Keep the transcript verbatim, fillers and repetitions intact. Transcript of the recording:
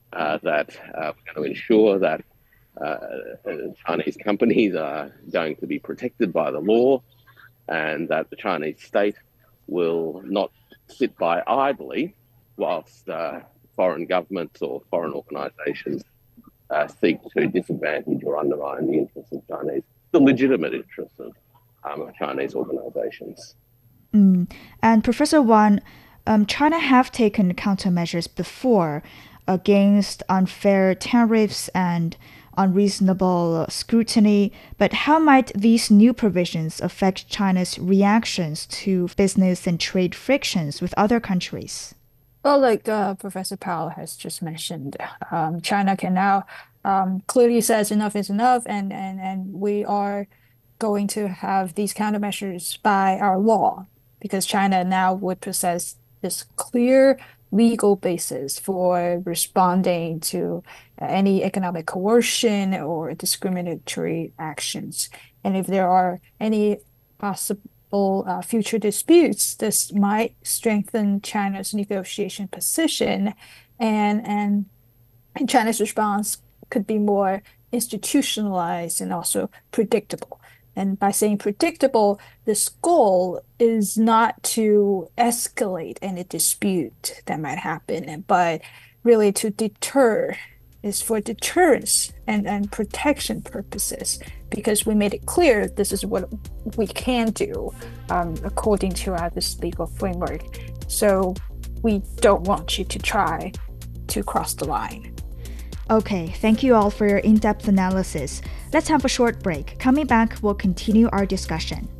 uh, that uh, we're going to ensure that uh, Chinese companies are going to be protected by the law, and that the Chinese state will not sit by idly whilst uh, foreign governments or foreign organisations uh, seek to disadvantage or undermine the interests of Chinese, the legitimate interests of um, Chinese organisations. Mm. And Professor Wan, um, China have taken countermeasures before against unfair tariffs and unreasonable scrutiny, but how might these new provisions affect China's reactions to business and trade frictions with other countries? Well, like uh, Professor Powell has just mentioned, um, China can now um, clearly says enough is enough, and, and, and we are going to have these countermeasures by our law because China now would possess this clear legal basis for responding to any economic coercion or discriminatory actions. And if there are any possible uh, future disputes, this might strengthen China's negotiation position, and and, and China's response could be more institutionalized and also predictable. And by saying predictable, this goal is not to escalate any dispute that might happen, but really to deter, is for deterrence and, and protection purposes, because we made it clear this is what we can do um, according to our this legal framework. So we don't want you to try to cross the line. Okay, thank you all for your in depth analysis. Let's have a short break. Coming back, we'll continue our discussion.